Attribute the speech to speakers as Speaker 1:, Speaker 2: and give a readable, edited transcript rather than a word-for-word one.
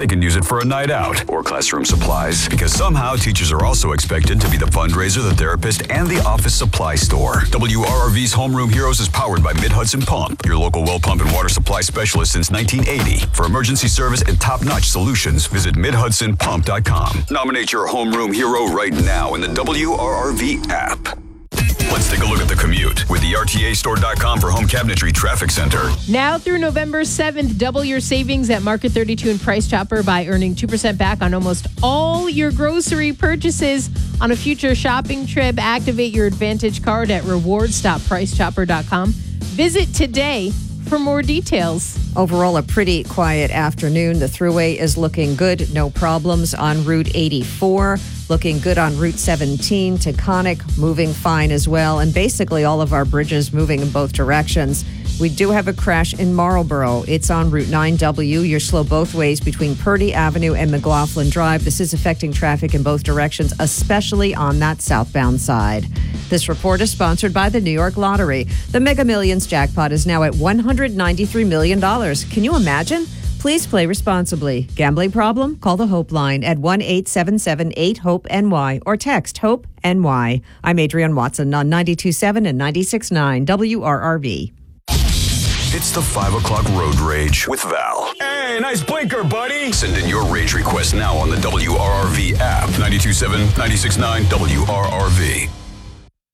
Speaker 1: they can use it for a night out or classroom supplies. Because somehow teachers are also expected to be the fundraiser, the therapist, and the office supply store. WRRV's Homeroom Heroes is powered by Mid-Hudson Pump, your local well pump and water supply specialist since 1980. For emergency service and top-notch solutions, visit MidHudsonPump.com. Nominate your homeroom hero right now in the WRRV app. Let's take a look at the commute with the RTAstore.com for home cabinetry traffic center.
Speaker 2: Now through November 7th, double your savings at Market 32 and Price Chopper by earning 2% back on almost all your grocery purchases on a future shopping trip. Activate your Advantage card at rewards.pricechopper.com. Visit today for more details.
Speaker 3: Overall, a pretty quiet afternoon. The thruway is looking good. No problems on Route 84. Looking good on Route 17. Taconic moving fine as well. And basically all of our bridges moving in both directions. We do have a crash in Marlborough. It's on Route 9W. You're slow both ways between Purdy Avenue and McLaughlin Drive. This is affecting traffic in both directions, especially on that southbound side. This report is sponsored by the New York Lottery. The Mega Millions jackpot is now at $193 million. Can you imagine? Please play responsibly. Gambling problem? Call the Hope line at 1-877-8-HOPE-NY or text HOPE-NY. I'm Adrienne Watson on 92.7 and 96.9 WRRV.
Speaker 1: It's the 5 o'clock road rage with Val.
Speaker 4: Hey, nice blinker, buddy.
Speaker 1: Send in your rage request now on the WRRV app. 92.7, 96.9 WRRV.